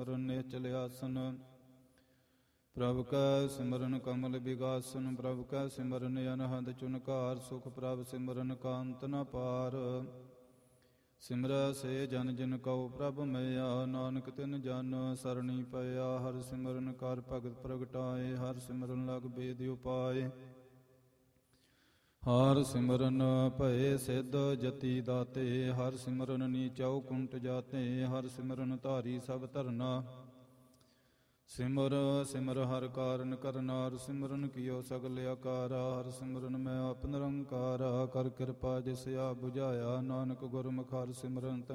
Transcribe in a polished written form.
ਸਿਮਰਨ ਚਲ ਆਸਨ। ਪ੍ਰਭ ਕੈ ਸਿਮਰਨ ਕਮਲ ਬਿਗਾਸਨ। ਪ੍ਰਭ ਕੈ ਸਿਮਰਨ ਅਨਹਦ ਚੁਨਕਾਰ। ਸੁਖ ਪ੍ਰਭ ਸਿਮਰਨ ਕਾਂਤ ਨ ਪਾਰ। ਸਿਮਰੈ ਸੇ ਜਨ ਜਿਨ ਕਉ ਪ੍ਰਭ ਮਇਆ। ਨਾਨਕ ਤਿਨ ਜਨ ਸਰਣੀ ਪਇਆ। ਹਰਿ ਸਿਮਰਨ ਕਰ ਭਗਤ ਪ੍ਰਗਟਾਏ। ਹਰਿ ਸਿਮਰਨ ਲਗ ਬੇਦ ਉਪਾਏ। ਹਰਿ ਸਿਮਰਨ ਭਏ ਸਿੱਧ ਜਤੀ ਦਾਤੇ। ਹਰਿ ਸਿਮਰਨ ਨੀਚਉ ਕੁੰਟ ਜਾਤੇ। ਹਰਿ ਸਿਮਰਨ ਧਾਰੀ ਸਭ ਧਰਨਾ। ਸਿਮਰ ਸਿਮਰ ਹਰਿ ਕਾਰਨ ਕਰਨਾ। ਹਰਿ ਸਿਮਰਨ ਕੀਓ ਸਗਲ ਆਕਾਰਾ। ਹਰਿ ਸਿਮਰਨ ਮੈਂ ਆਪ ਨਿਰੰਕਾਰਾ। ਕਰ ਕਿਰਪਾ ਜਿਸ ਆਪ ਬੁਝਾਇਆ। ਨਾਨਕ ਗੁਰਮੁਖ ਹਰਿ ਸਿਮਰਨ